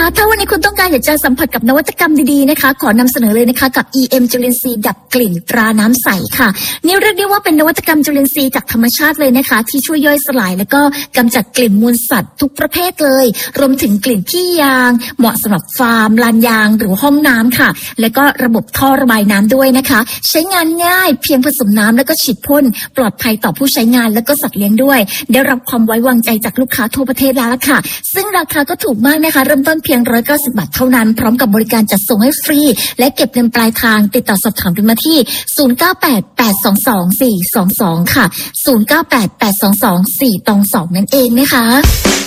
ถ้าวันนี้คุณต้องการอยากจะสัมผัสกับนวัตกรรมดีๆนะคะขอนำเสนอเลยนะคะกับ EM จุลินทรีย์ดับกลิ่นตราน้ำใสค่ะนี่เรียกได้ว่าเป็นนวัตกรรมจุลินทรีย์จากธรรมชาติเลยนะคะที่ช่วยย่อยสลายแล้วก็กำจัดกลิ่นมูลสัตว์ทุกประเภทเลยรวมถึงกลิ่นขี้ยางเหมาะสำหรับฟาร์มลานยางหรือห้องน้ำค่ะและก็ระบบท่อระบายน้ำด้วยนะคะใช้งานง่ายเพียงผสมน้ำแล้วก็ฉีดพ่นปลอดภัยต่อผู้ใช้งานแล้วก็สัตว์เลี้ยงด้วยได้รับความไว้วางใจจากลูกค้าทั่วประเทศแล้วล่ะค่ะซึ่งราคาก็ถูกมากนะคะเริ่มต้นเพียง190 บาทเท่านั้นพร้อมกับบริการจัดส่งให้ฟรีและเก็บเงินปลายทางติดต่อสอบถามได้มาที่0988222422ค่ะ0988222422นั่นเองนะคะ